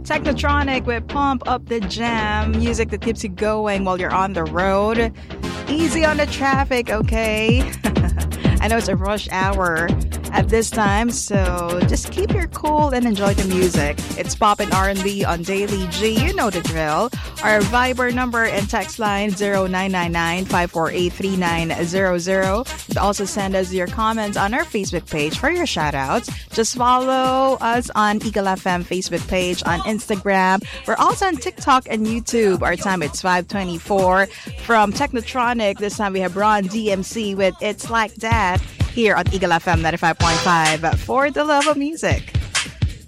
Technotronic with Pump Up the Jam, music that keeps you going while you're on the road. Easy on the traffic, okay? I know it's a rush hour at this time, so just keep your cool and enjoy the music. It's Pop and R&B on Daily G. You know the drill. Our Viber number and text line 0999-548-3900. You can also send us your comments on our Facebook page for your shoutouts. Just follow us on Eagle FM Facebook page, on Instagram. We're also on TikTok and YouTube. Our time it's 5:24. From Technotronic, this time we have Ron DMC with It's Like That here on Eagle FM 95.5 for the love of music.